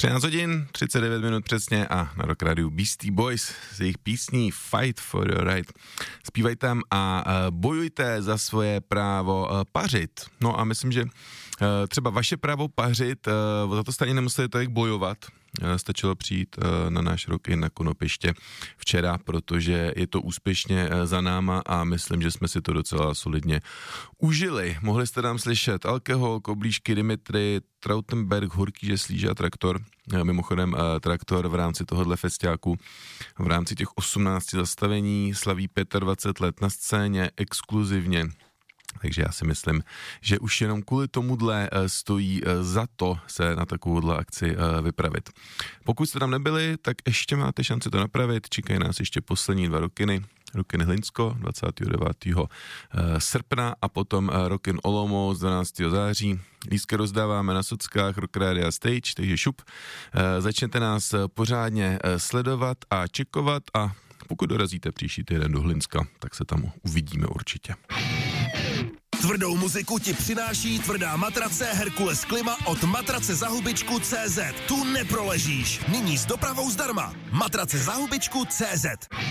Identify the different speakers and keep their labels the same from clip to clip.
Speaker 1: 13 hodin, 39 minut přesně a na Rock Radio Beastie Boys z jejich písní Fight for your right. Zpívají tam a bojujte za svoje právo pařit. No a myslím, že třeba vaše právo pařit, za to stejně nemuseli tak bojovat. Stačilo přijít na náš Rock in na Konopiště včera, protože je to úspěšně za náma a myslím, že jsme si to docela solidně užili. Mohli jste tam slyšet Alkohol, Koblížky, Dimitri, Trautenberg, Horký Slíže a Traktor. Mimochodem Traktor v rámci tohohle festiáku, v rámci těch 18 zastavení slaví 25 let na scéně exkluzivně. Takže já si myslím, že už jenom kvůli tomuhle stojí za to se na takovouhle akci vypravit. Pokud jste tam nebyli, tak ještě máte šanci to napravit. Čekají nás ještě poslední 2 Rockiny. Rock in Hlinsko 29. srpna a potom Rock in Olomouc 12. září. Lístky rozdáváme na sockách Rock Radio Stage, takže šup. Začněte nás pořádně sledovat a čekovat a pokud dorazíte příští týden do Hlinska, tak se tam uvidíme určitě.
Speaker 2: Tvrdou muziku ti přináší tvrdá matrace Herkules Klima od matracezahubičku.cz. Tu neproležíš. Nyní s dopravou zdarma. Matracezahubičku.cz.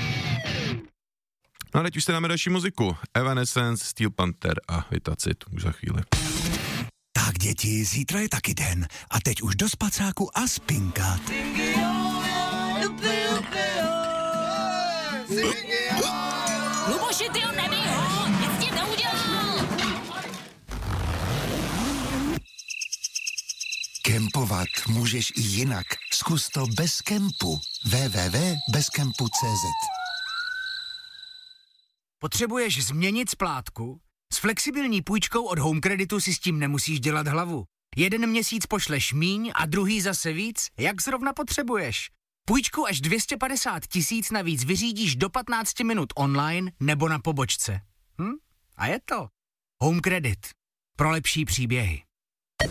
Speaker 1: No a teď už se dáme další muziku. Evanescence, Steel Panther a Vitacit už za chvíli.
Speaker 2: Tak děti, zítra je taky den. A teď už do spacáku a spinkat.
Speaker 3: Luboši, ty ho nebij ho, nic ti neudělal.
Speaker 2: Kempovat můžeš i jinak. Zkus to bez kempu. www.bezkempu.cz.
Speaker 4: Potřebuješ změnit splátku? S flexibilní půjčkou od Home Creditu si s tím nemusíš dělat hlavu. Jeden měsíc pošleš míň a druhý zase víc, jak zrovna potřebuješ. Půjčku až 250 000 navíc vyřídíš do 15 minut online nebo na pobočce. A je to Home Credit. Pro lepší příběhy.